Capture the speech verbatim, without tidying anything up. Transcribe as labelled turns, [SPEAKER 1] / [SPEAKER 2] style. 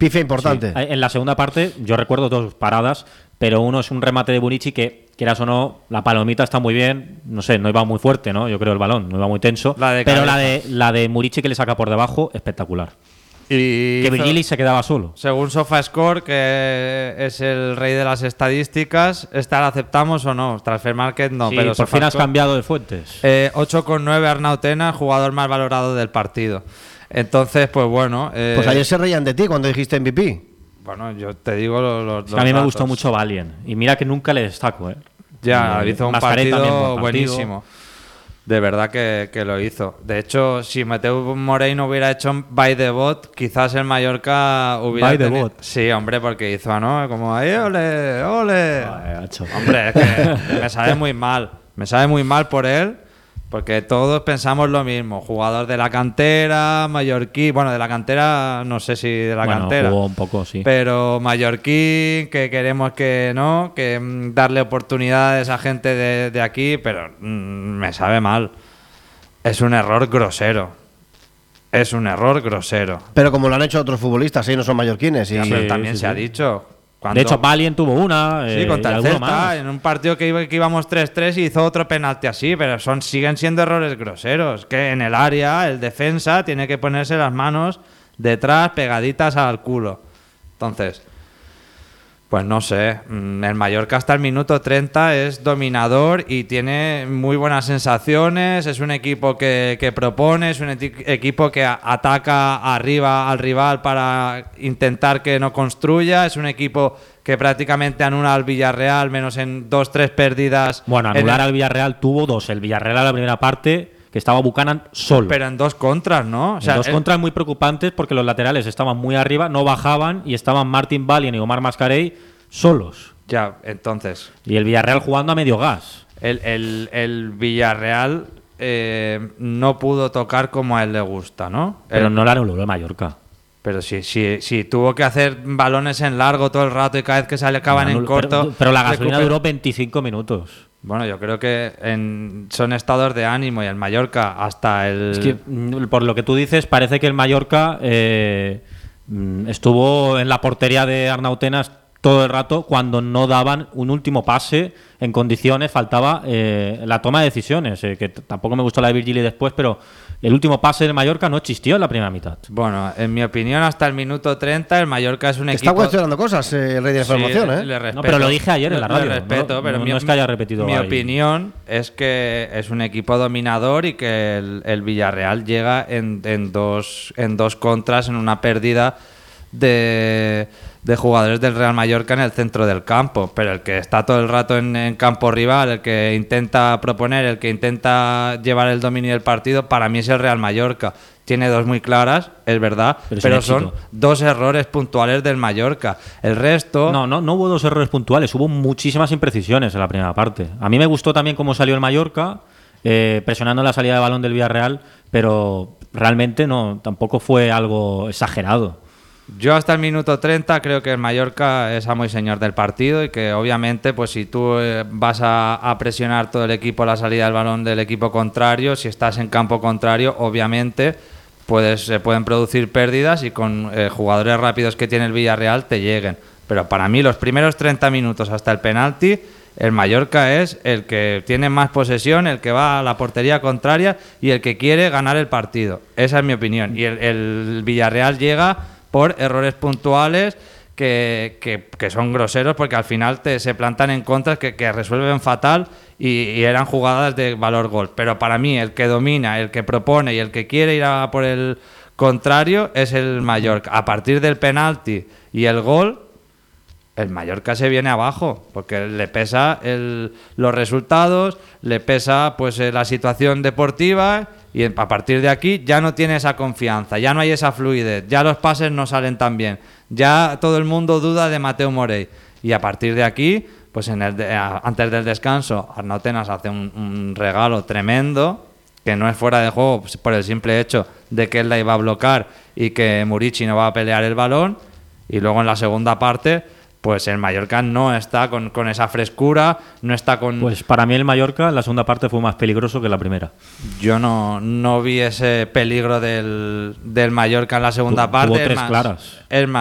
[SPEAKER 1] Pife importante.
[SPEAKER 2] Sí. En la segunda parte yo recuerdo dos paradas, pero uno es un remate de Burichi que, quieras o no, la palomita está muy bien, no sé, no iba muy fuerte, ¿no? Yo creo el balón, no iba muy tenso,
[SPEAKER 3] la de
[SPEAKER 2] pero la de, la de Murici que le saca por debajo, espectacular.
[SPEAKER 3] Y
[SPEAKER 2] que Virgili se quedaba solo.
[SPEAKER 3] Según SofaScore, que es el rey de las estadísticas, ¿esta la aceptamos o no? Transfermarkt no,
[SPEAKER 2] sí,
[SPEAKER 3] pero
[SPEAKER 2] por fin has cambiado de fuentes.
[SPEAKER 3] Eh, ocho coma nueve Arnau Tena, jugador más valorado del partido. Entonces, pues bueno... Eh,
[SPEAKER 1] pues ayer se reían de ti cuando dijiste M V P.
[SPEAKER 3] Bueno, yo te digo los, los,
[SPEAKER 2] es que a mí
[SPEAKER 3] datos.
[SPEAKER 2] me gustó mucho Valien. Y mira que nunca le destaco, ¿eh?
[SPEAKER 3] Ya,
[SPEAKER 2] eh,
[SPEAKER 3] hizo un
[SPEAKER 2] Mascarell
[SPEAKER 3] partido,
[SPEAKER 2] también, buen partido
[SPEAKER 3] buenísimo. De verdad que, que lo hizo. De hecho, si Mateu Morey no hubiera hecho by the bot, quizás el Mallorca hubiera
[SPEAKER 2] by the
[SPEAKER 3] tenido...
[SPEAKER 2] bot.
[SPEAKER 3] Sí, hombre, porque hizo, ¿no? Como ahí, ole, ole.
[SPEAKER 2] Ay,
[SPEAKER 3] hombre, es que me sabe muy mal. Me sabe muy mal por él, porque todos pensamos lo mismo. Jugador de la cantera, mallorquí. Bueno, de la cantera, no sé si de la
[SPEAKER 2] bueno,
[SPEAKER 3] cantera.
[SPEAKER 2] Jugó un poco, sí.
[SPEAKER 3] Pero mallorquí, que queremos que no, que mm, darle oportunidades a gente de, de aquí, pero mm, me sabe mal. Es un error grosero. Es un error grosero.
[SPEAKER 1] Pero como lo han hecho otros futbolistas, ¿eh? No son mallorquines. Y...
[SPEAKER 3] Ya, pero
[SPEAKER 2] Sí,
[SPEAKER 3] también
[SPEAKER 2] sí,
[SPEAKER 3] se ha
[SPEAKER 2] sí.
[SPEAKER 3] dicho. Cuando...
[SPEAKER 2] De hecho, Valien tuvo una.
[SPEAKER 3] Sí,
[SPEAKER 2] eh,
[SPEAKER 3] contra
[SPEAKER 2] y
[SPEAKER 3] el
[SPEAKER 2] alguno
[SPEAKER 3] Celta,
[SPEAKER 2] más.
[SPEAKER 3] en un partido que, iba, que íbamos tres tres y hizo otro penalti así, pero son siguen siendo errores groseros. Que en el área el defensa tiene que ponerse las manos detrás, pegaditas al culo. Entonces, pues no sé, el Mallorca hasta el minuto treinta es dominador y tiene muy buenas sensaciones, es un equipo que, que propone, es un equipo que ataca arriba al rival para intentar que no construya, es un equipo que prácticamente anula al Villarreal, menos en dos, tres pérdidas.
[SPEAKER 2] Bueno, anular
[SPEAKER 3] el...
[SPEAKER 2] al Villarreal tuvo dos. El Villarreal a la primera parte, que estaba Buchanan solo.
[SPEAKER 3] Pero en dos contras, ¿no?
[SPEAKER 2] O sea, en dos
[SPEAKER 3] el...
[SPEAKER 2] contras muy preocupantes porque los laterales estaban muy arriba, no bajaban y estaban Martin Valien y Omar Mascarell solos.
[SPEAKER 3] Ya, entonces.
[SPEAKER 2] Y el Villarreal jugando a medio gas.
[SPEAKER 3] El, el, el Villarreal eh, no pudo tocar como a él le gusta, ¿no?
[SPEAKER 2] Pero
[SPEAKER 3] el...
[SPEAKER 2] no la anuló el Mallorca.
[SPEAKER 3] Pero sí, sí, sí, tuvo que hacer balones en largo todo el rato y cada vez que se acaban
[SPEAKER 2] no,
[SPEAKER 3] en corto.
[SPEAKER 2] Pero, pero la gasolina
[SPEAKER 3] recuper...
[SPEAKER 2] duró veinticinco minutos.
[SPEAKER 3] Bueno, yo creo que en, son estados de ánimo y el Mallorca hasta el...
[SPEAKER 2] Es que, por lo que tú dices, parece que el Mallorca eh, estuvo en la portería de Arnau Tena todo el rato cuando no daban un último pase en condiciones, faltaba eh, la toma de decisiones, eh, que t- tampoco me gustó la de Virgili después, pero el último pase del Mallorca no existió en la primera mitad.
[SPEAKER 3] Bueno, en mi opinión, hasta el minuto treinta el Mallorca es un
[SPEAKER 1] Está
[SPEAKER 3] equipo...
[SPEAKER 1] Está cuestionando cosas eh, el rey de la información,
[SPEAKER 3] sí,
[SPEAKER 1] ¿eh?
[SPEAKER 3] Le respeto.
[SPEAKER 2] No, pero lo dije ayer en la radio.
[SPEAKER 3] Le respeto,
[SPEAKER 2] no,
[SPEAKER 3] pero
[SPEAKER 2] no,
[SPEAKER 3] mi,
[SPEAKER 2] no es que haya repetido
[SPEAKER 3] Mi
[SPEAKER 2] ahí.
[SPEAKER 3] opinión es que es un equipo dominador y que el, el Villarreal llega en, en, dos, en dos contras, en una pérdida de... de jugadores del Real Mallorca en el centro del campo, pero el que está todo el rato en, en campo rival, el que intenta proponer, el que intenta llevar el dominio del partido, para mí es el Real Mallorca. Tiene dos muy claras, es verdad,
[SPEAKER 2] pero,
[SPEAKER 3] pero
[SPEAKER 2] son
[SPEAKER 3] éxito. Dos errores puntuales del Mallorca. El resto...
[SPEAKER 2] No, no, no hubo dos errores puntuales, hubo muchísimas imprecisiones en la primera parte. A mí me gustó también cómo salió el Mallorca, eh, presionando la salida de balón del Villarreal, pero realmente no, tampoco fue algo exagerado.
[SPEAKER 3] Yo hasta el minuto treinta creo que el Mallorca es amo y señor del partido y que obviamente pues si tú eh, vas a, a presionar todo el equipo la salida del balón del equipo contrario, si estás en campo contrario, obviamente puedes, se pueden producir pérdidas y con eh, jugadores rápidos que tiene el Villarreal te lleguen. Pero para mí los primeros treinta minutos hasta el penalti, el Mallorca es el que tiene más posesión, el que va a la portería contraria y el que quiere ganar el partido. Esa es mi opinión. Y el, el Villarreal llega por errores puntuales que, que, que son groseros porque al final te, se plantan en contras que, que resuelven fatal y, y eran jugadas de valor gol. Pero para mí el que domina, el que propone y el que quiere ir a por el contrario es el Mallorca. A partir del penalti y el gol, el Mallorca se viene abajo porque le pesa el, los resultados, le pesa pues la situación deportiva y a partir de aquí ya no tiene esa confianza, ya no hay esa fluidez, ya los pases no salen tan bien, ya todo el mundo duda de Mateu Morey y a partir de aquí, pues en el de, antes del descanso Arnau Tena hace un, un regalo tremendo que no es fuera de juego por el simple hecho de que él la iba a bloquear y que Murici no va a pelear el balón y luego en la segunda parte pues el Mallorca no está con, con esa frescura, no está con...
[SPEAKER 2] Pues para mí el Mallorca en la segunda parte fue más peligroso que la primera.
[SPEAKER 3] Yo no, no vi ese peligro del, del Mallorca en la segunda
[SPEAKER 2] Tu,
[SPEAKER 3] parte.
[SPEAKER 2] tuvo
[SPEAKER 3] es
[SPEAKER 2] tres
[SPEAKER 3] más,
[SPEAKER 2] claras.
[SPEAKER 3] Es más,